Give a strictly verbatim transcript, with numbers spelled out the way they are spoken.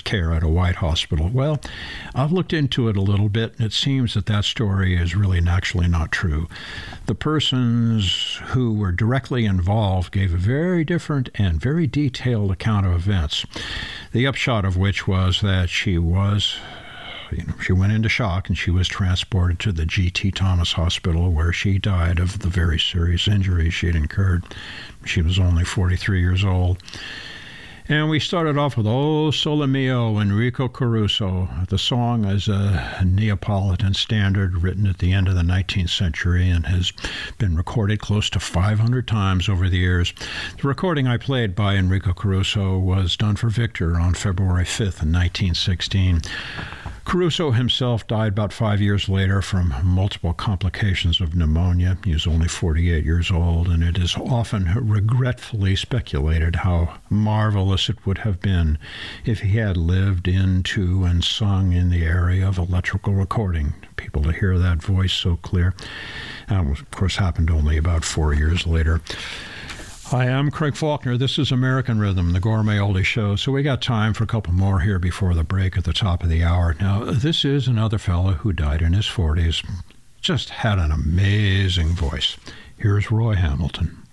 care at a white hospital. Well, I've looked into it a little bit, and it seems that that story is really actually not true. The persons who were directly involved gave a very different and very detailed account of events, the upshot of which was that she was... You know, she went into shock and she was transported to the G T Thomas Hospital, where she died of the very serious injuries she had incurred. She was only forty-three years old. And we started off with O Sole Mio, Enrico Caruso. The song is a Neapolitan standard written at the end of the nineteenth century and has been recorded close to five hundred times over the years. The recording I played by Enrico Caruso was done for Victor on February fifth in nineteen sixteen. Caruso himself died about five years later from multiple complications of pneumonia. He was only forty-eight years old, and it is often regretfully speculated how marvelous it would have been if he had lived into and sung in the area of electrical recording. People to hear that voice so clear. And of course, happened only about four years later. Hi, I'm Craig Faulkner. This is American Rhythm, the Gourmet Oldie Show. So we got time for a couple more here before the break at the top of the hour. Now, this is another fellow who died in his forties. Just had an amazing voice. Here's Roy Hamilton.